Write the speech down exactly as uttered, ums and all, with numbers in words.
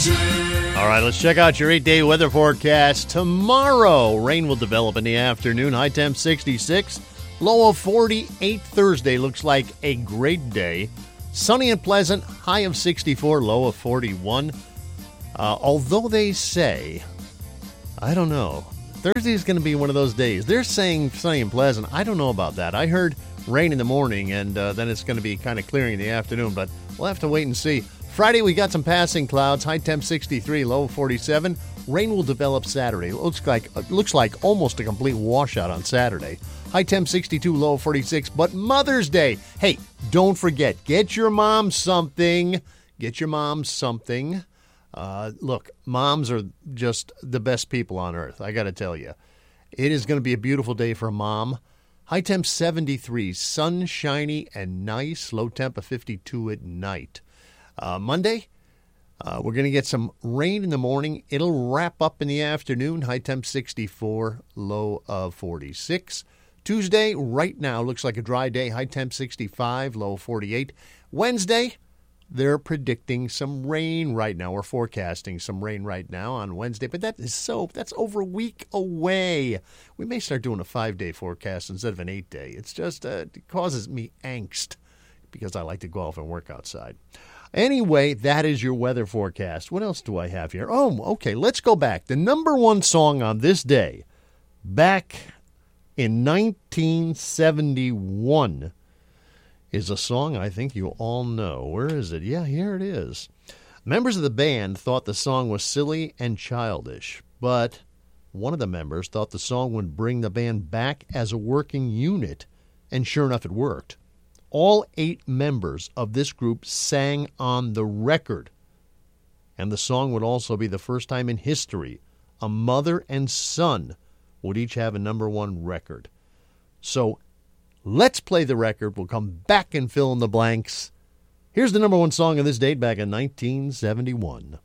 All right, let's check out your eight-day weather forecast. Tomorrow, rain will develop in the afternoon. High temp sixty-six, low of forty-eight. Thursday looks like a great day. Sunny and pleasant, high of sixty-four, low of forty-one. Uh, although they say, I don't know, Thursday is going to be one of those days. They're saying sunny and pleasant. I don't know about that. I heard rain in the morning, and uh, then it's going to be kind of clearing in the afternoon, but we'll have to wait and see. Friday, we got some passing clouds. High temp sixty-three, low forty-seven. Rain will develop Saturday. It looks like it looks like almost a complete washout on Saturday. High temp sixty-two, low forty-six. But Mother's Day, hey, don't forget, get your mom something. Get your mom something. Uh, look, moms are just the best people on earth, I got to tell you. It is going to be a beautiful day for a mom. High temp seventy-three, sunshiny and nice. Low temp of fifty-two at night. Uh, Monday, uh, we're going to get some rain in the morning. It'll wrap up in the afternoon. High temp sixty-four, low of forty-six. Tuesday, right now, looks like a dry day. High temp sixty-five, low forty-eight. Wednesday, they're predicting some rain right now. We're forecasting some rain right now on Wednesday, but that is so, that's over a week away. We may start doing a five-day forecast instead of an eight-day. It's just, uh, it causes me angst because I like to go off and work outside. Anyway, that is your weather forecast. What else do I have here? Oh, okay, let's go back. The number one song on this day, back in nineteen seventy-one, is a song I think you all know. Where is it? Yeah, here it is. Members of the band thought the song was silly and childish, but one of the members thought the song would bring the band back as a working unit, and sure enough, it worked. All eight members of this group sang on the record, and the song would also be the first time in history a mother and son would each have a number one record. So let's play the record. We'll come back and fill in the blanks. Here's the number one song of this date back in nineteen seventy-one.